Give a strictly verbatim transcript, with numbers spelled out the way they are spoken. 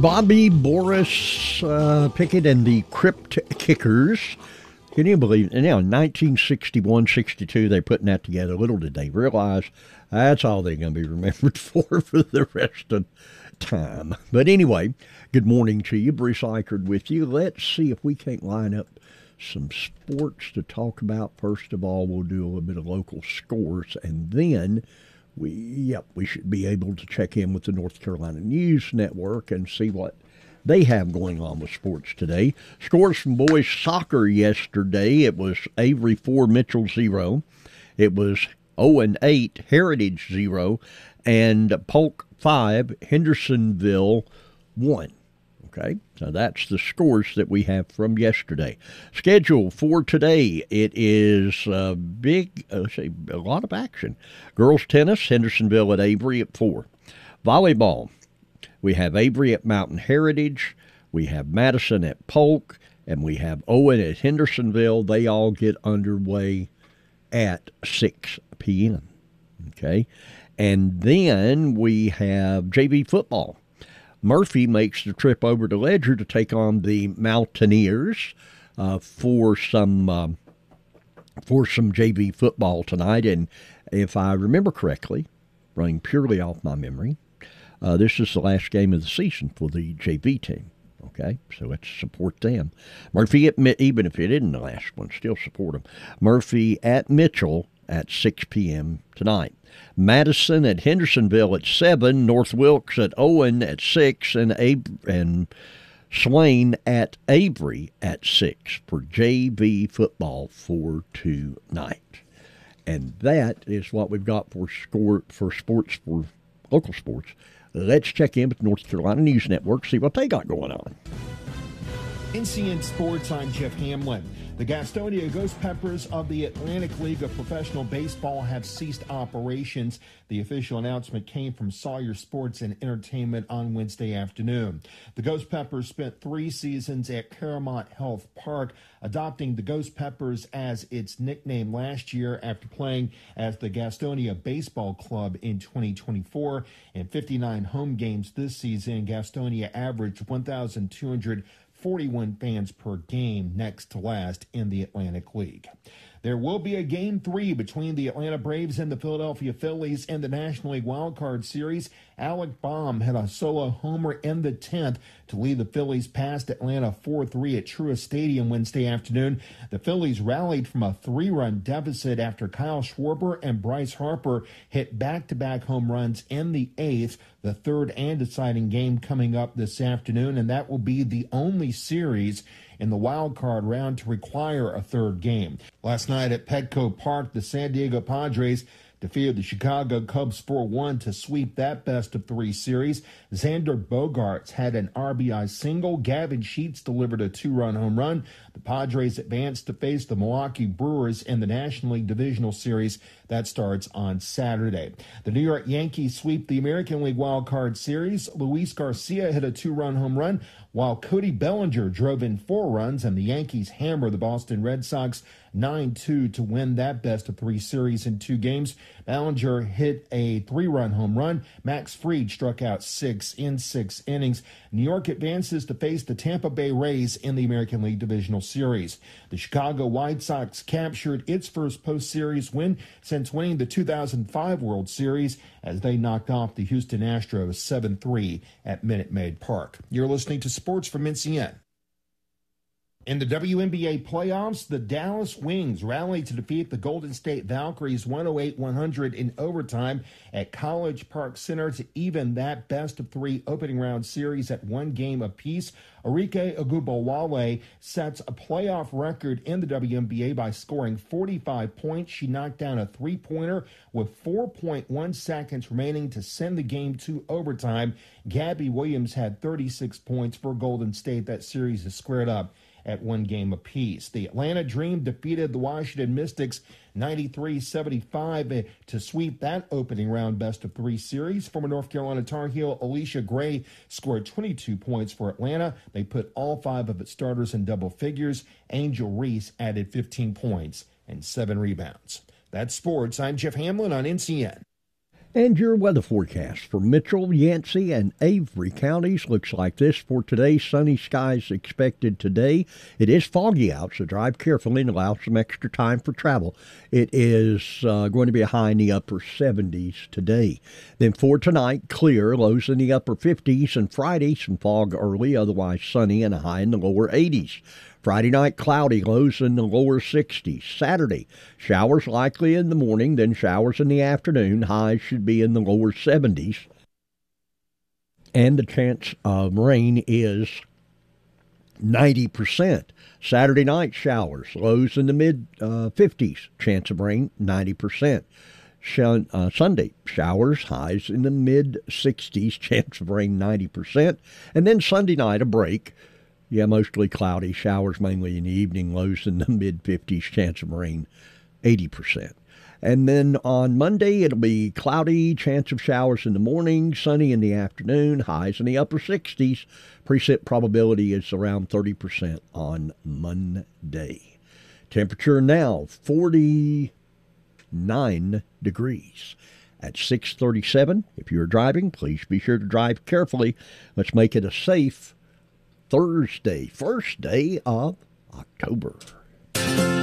Bobby Boris uh, Pickett and the Crypt Kickers. Can you believe it? Now, in nineteen sixty-one sixty-two, they're putting that together. Little did they realize that's all they're going to be remembered for for the rest of time. But anyway, good morning to you. Bruce Eichard with you. Let's see if we can't line up some sports to talk about. First of all, we'll do a little bit of local scores, and then we, yep, we should be able to check in with the North Carolina News Network and see what they have going on with sports today. Scores from boys soccer yesterday. It was Avery four, Mitchell zero. It was oh and eight, Heritage zero, and Polk five, Hendersonville one. Okay, so that's the scores that we have from yesterday. Schedule for today, it is a big, uh, let's say, a lot of action. Girls tennis, Hendersonville at Avery at four. Volleyball, we have Avery at Mountain Heritage, we have Madison at Polk, and we have Owen at Hendersonville. They all get underway at six p.m., okay? And then we have J V football. Murphy makes the trip over to Ledger to take on the Mountaineers uh, for some um, for some J V football tonight. And if I remember correctly, running purely off my memory, uh, this is the last game of the season for the J V team. Okay, so let's support them. Murphy, at, even if it isn't the last one, still support them. Murphy at Mitchell at six p.m. tonight. Madison at Hendersonville at seven, North Wilkes at Owen at six, and Ab- and Swain at Avery at six for J V football for tonight. And that is what we've got for score for sports, for local sports. Let's check in with North Carolina News Network, see what they got going on. N C N Sports, I'm Jeff Hamlin. The Gastonia Ghost Peppers of the Atlantic League of Professional Baseball have ceased operations. The official announcement came from Sawyer Sports and Entertainment on Wednesday afternoon. The Ghost Peppers spent three seasons at Caramount Health Park, adopting the Ghost Peppers as its nickname last year after playing as the Gastonia Baseball Club in twenty twenty-four. In fifty-nine home games this season, Gastonia averaged one thousand two hundred forty-one fans per game, next to last in the Atlantic League. There will be a game three between the Atlanta Braves and the Philadelphia Phillies in the National League Wild Card Series. Alec Baum had a solo homer in the tenth to lead the Phillies past Atlanta four three at Truist Stadium Wednesday afternoon. The Phillies rallied from a three-run deficit after Kyle Schwarber and Bryce Harper hit back-to-back home runs in the eighth, the third and deciding game coming up this afternoon, and that will be the only series in the wild card round to require a third game. Last night at Petco Park, the San Diego Padres defeated the Chicago Cubs four one to sweep that best-of-three series. Xander Bogaerts had an R B I single. Gavin Sheets delivered a two-run home run. The Padres advanced to face the Milwaukee Brewers in the National League Divisional Series. That starts on Saturday. The New York Yankees sweep the American League Wild Card Series. Luis Garcia hit a two-run home run, while Cody Bellinger drove in four runs, and the Yankees hammer the Boston Red Sox nine two to win that best-of-three series in two games. Bellinger hit a three-run home run. Max Fried struck out six in six innings. New York advances to face the Tampa Bay Rays in the American League Divisional Series. The Chicago White Sox captured its first post-series win since winning the two thousand five World Series as they knocked off the Houston Astros seven three at Minute Maid Park. You're listening to Sports from N C N. In the W N B A playoffs, the Dallas Wings rallied to defeat the Golden State Valkyries one oh eight one hundred in overtime at College Park Center to even that best-of-three opening round series at one game apiece. Arike Ogunbowale sets a playoff record in the W N B A by scoring forty-five points. She knocked down a three-pointer with four point one seconds remaining to send the game to overtime. Gabby Williams had thirty-six points for Golden State. That series is squared up at one game apiece. The Atlanta Dream defeated the Washington Mystics ninety-three seventy-five to sweep that opening round best-of-three series. Former North Carolina Tar Heel Alicia Gray scored twenty-two points for Atlanta. They put all five of its starters in double figures. Angel Reese added fifteen points and seven rebounds. That's sports. I'm Jeff Hamlin on N C N. And your weather forecast for Mitchell, Yancey, and Avery counties looks like this for today. Sunny skies expected today. It is foggy out, so drive carefully and allow some extra time for travel. It is uh, going to be a high in the upper seventies today. Then for tonight, clear, lows in the upper fifties, and Friday, some fog early, otherwise sunny, and a high in the lower eighties. Friday night, cloudy, lows in the lower sixties. Saturday, showers likely in the morning, then showers in the afternoon. Highs should be in the lower seventies. And the chance of rain is ninety percent. Saturday night, showers, lows in the mid uh, fifties. Chance of rain, ninety percent. Shun, uh, Sunday, showers, highs in the mid sixties. Chance of rain, ninety percent. And then Sunday night, a break. Yeah, mostly cloudy, showers mainly in the evening, lows in the mid fifties, chance of rain, eighty percent. And then on Monday, it'll be cloudy, chance of showers in the morning, sunny in the afternoon, highs in the upper sixties. Precip probability is around thirty percent on Monday. Temperature now, forty-nine degrees. At six thirty-seven, if you're driving, please be sure to drive carefully. Let's make it a safe Thursday, first day of October.